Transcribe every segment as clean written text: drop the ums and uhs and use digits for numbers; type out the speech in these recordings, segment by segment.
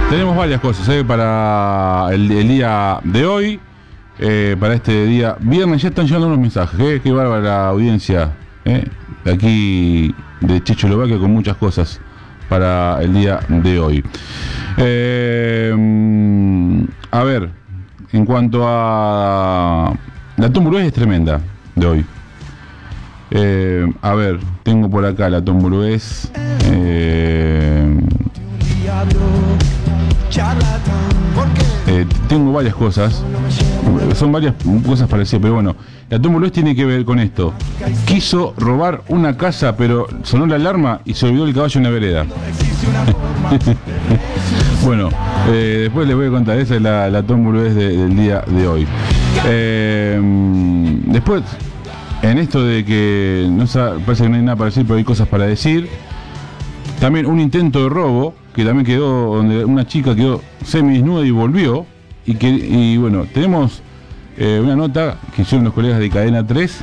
Tenemos varias cosas para el día de hoy, para este día viernes. Ya están llegando unos mensajes, qué bárbara la audiencia aquí de Checoslovaquia, con muchas cosas para el día de hoy. A ver, en cuanto a la Tombolúes, es tremenda de hoy. A ver, tengo por acá la Tombolúes. Tengo varias cosas, son varias cosas parecidas, pero bueno, la Tombolúes tiene que ver con esto. Quiso robar una casa, pero sonó la alarma y se olvidó el caballo en la vereda. Bueno, después les voy a contar, esa es la Tombolúes del día de hoy. Después, en esto de que parece que no hay nada para decir, pero hay cosas para decir. También un intento de robo, que también quedó, donde una chica quedó semidesnuda y volvió. Y bueno, tenemos una nota que hicieron los colegas de Cadena 3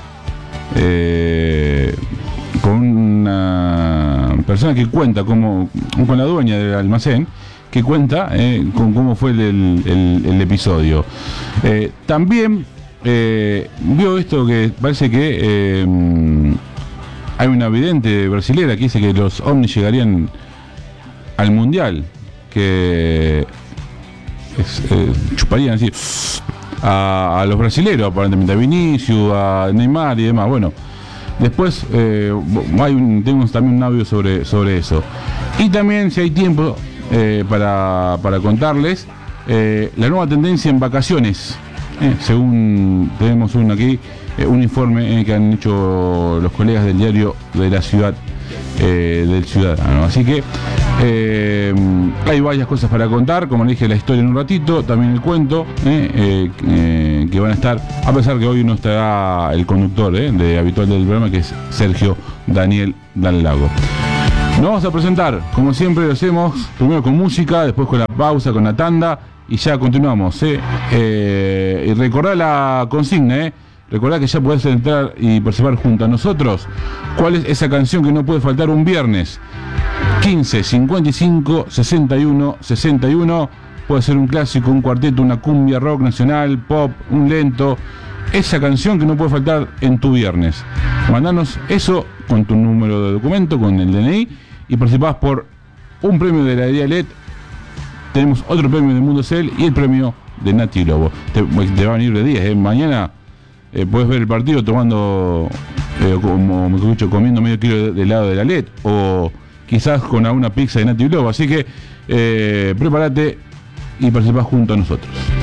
con una persona que cuenta con la dueña del almacén, que cuenta con cómo fue el episodio. También vio esto que parece que hay una vidente brasilera que dice que los ovnis llegarían al mundial, que chuparían así a los brasileros, aparentemente, a Vinicius, a Neymar y demás. Bueno, después tenemos también un audio sobre eso. Y también, si hay tiempo para contarles la nueva tendencia en vacaciones, según tenemos un informe que han hecho los colegas del diario de la ciudad, del Ciudadano. Así que hay varias cosas para contar, como le dije, la historia en un ratito, también el cuento que van a estar, a pesar que hoy no estará el conductor habitual del programa, que es Sergio Daniel Dallago. Nos vamos a presentar, como siempre lo hacemos, primero con música, después con la pausa, con la tanda, y ya continuamos. Y recordá la consigna, recordá que ya podés entrar y participar junto a nosotros. ¿Cuál es esa canción que no puede faltar un viernes? 15 55 61 61. Puede ser un clásico, un cuarteto, una cumbia, rock nacional, pop, un lento. Esa canción que no puede faltar en tu viernes. Mandanos eso con tu número de documento, con el DNI, y participás por un premio de la heladería LED. Tenemos otro premio de Mundo Cel y el premio de Nati Globo. Te va a venir de 10. Mañana puedes ver el partido tomando, como me escucho, comiendo medio kilo de helado de la LED, o quizás con alguna pizza de Nati Globo. Así que prepárate y participás junto a nosotros.